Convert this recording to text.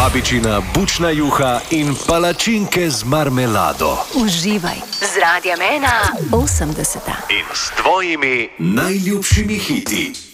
babičina bučna juha in palačinke z marmelado. Uživaj z Radiem 1 80. In s tvojimi najljubšimi hiti.